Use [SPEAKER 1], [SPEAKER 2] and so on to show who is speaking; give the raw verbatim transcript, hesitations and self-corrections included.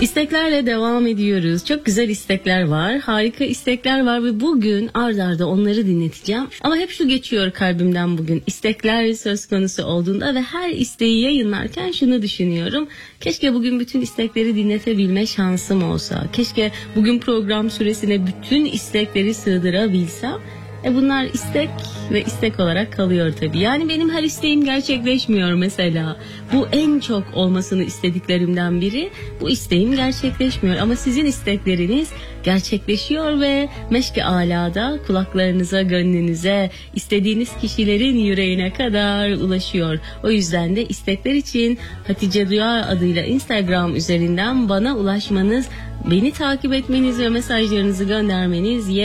[SPEAKER 1] İsteklerle devam ediyoruz. Çok güzel istekler var, harika istekler var ve bugün ard arda onları dinleteceğim. Ama hep şu geçiyor kalbimden bugün. İstekler söz konusu olduğunda ve her isteği yayınlarken şunu düşünüyorum. Keşke bugün bütün istekleri dinletebilme şansım olsa. Keşke bugün program süresine bütün istekleri sığdırabilsem. E bunlar istek ve istek olarak kalıyor tabii. Yani benim her isteğim gerçekleşmiyor mesela. Bu en çok olmasını istediklerimden biri. Bu isteğim gerçekleşmiyor ama sizin istekleriniz gerçekleşiyor ve meşk-i alada kulaklarınıza, gönlünüze, istediğiniz kişilerin yüreğine kadar ulaşıyor. O yüzden de istekler için Hatice Duyar adıyla Instagram üzerinden bana ulaşmanız, beni takip etmeniz ve mesajlarınızı göndermeniz